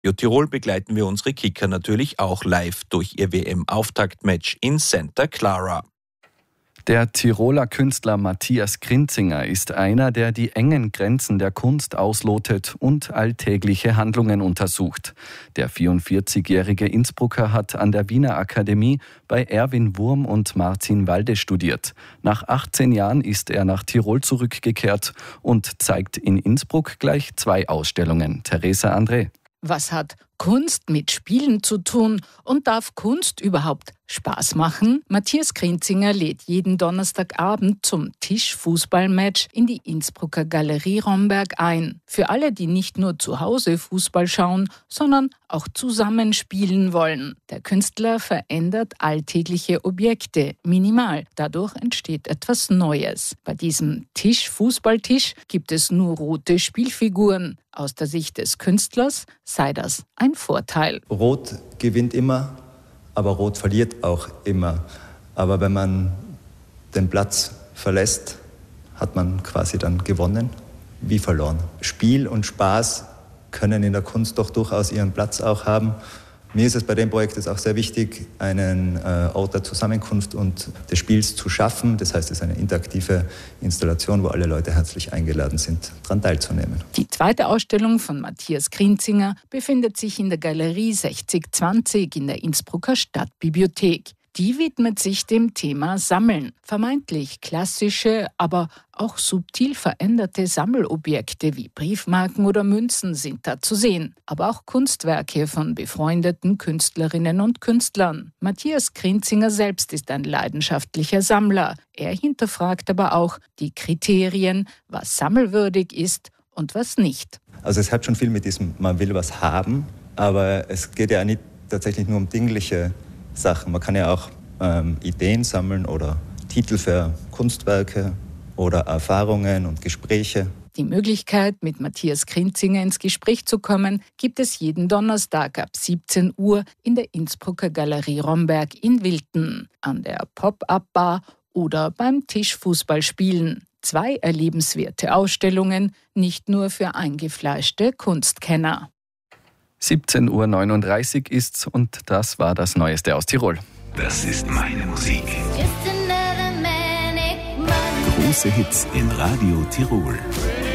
Tirol begleiten wir unsere Kicker natürlich auch live durch ihr WM-Auftaktmatch in Santa Clara. Der Tiroler Künstler Matthias Grinzinger ist einer, der die engen Grenzen der Kunst auslotet und alltägliche Handlungen untersucht. Der 44-jährige Innsbrucker hat an der Wiener Akademie bei Erwin Wurm und Martin Walde studiert. Nach 18 Jahren ist er nach Tirol zurückgekehrt und zeigt in Innsbruck gleich 2 Ausstellungen. Theresa André. Was hat Kunst mit Spielen zu tun und darf Kunst überhaupt Spaß machen? Matthias Grinzinger lädt jeden Donnerstagabend zum Tischfußballmatch in die Innsbrucker Galerie Romberg ein. Für alle, die nicht nur zu Hause Fußball schauen, sondern auch zusammen spielen wollen. Der Künstler verändert alltägliche Objekte minimal. Dadurch entsteht etwas Neues. Bei diesem Fußballtisch gibt es nur rote Spielfiguren. Aus der Sicht des Künstlers sei das ein Vorteil. Rot gewinnt immer, aber Rot verliert auch immer. Aber wenn man den Platz verlässt, hat man quasi dann gewonnen wie verloren. Spiel und Spaß können in der Kunst doch durchaus ihren Platz auch haben. Mir ist es bei dem Projekt jetzt auch sehr wichtig, einen Ort der Zusammenkunft und des Spiels zu schaffen. Das heißt, es ist eine interaktive Installation, wo alle Leute herzlich eingeladen sind, daran teilzunehmen. Die zweite Ausstellung von Matthias Grinzinger befindet sich in der Galerie 6020 in der Innsbrucker Stadtbibliothek. Die widmet sich dem Thema Sammeln. Vermeintlich klassische, aber auch subtil veränderte Sammelobjekte wie Briefmarken oder Münzen sind da zu sehen. Aber auch Kunstwerke von befreundeten Künstlerinnen und Künstlern. Matthias Grinzinger selbst ist ein leidenschaftlicher Sammler. Er hinterfragt aber auch die Kriterien, was sammelwürdig ist und was nicht. Also es hat schon viel mit diesem, man will was haben, aber es geht ja nicht tatsächlich nur um dingliche Sachen. Man kann ja auch Ideen sammeln oder Titel für Kunstwerke oder Erfahrungen und Gespräche. Die Möglichkeit, mit Matthias Grinzinger ins Gespräch zu kommen, gibt es jeden Donnerstag ab 17 Uhr in der Innsbrucker Galerie Romberg in Wilten, an der Pop-Up-Bar oder beim Tischfußballspielen. 2 erlebenswerte Ausstellungen, nicht nur für eingefleischte Kunstkenner. 17:39 Uhr ist's und das war das Neueste aus Tirol. Das ist meine Musik. Große Hits in Radio Tirol.